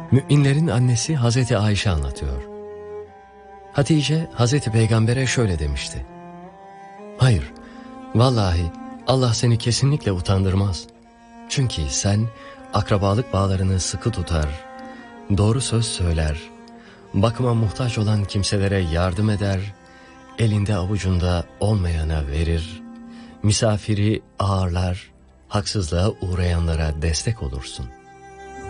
Müminlerin annesi Hazreti Ayşe anlatıyor. Hatice Hazreti Peygamber'e şöyle demişti: "Hayır, vallahi Allah seni kesinlikle utandırmaz. Çünkü sen akrabalık bağlarını sıkı tutar, doğru söz söyler, bakıma muhtaç olan kimselere yardım eder, elinde avucunda olmayana verir, misafiri ağırlar, haksızlığa uğrayanlara destek olursun."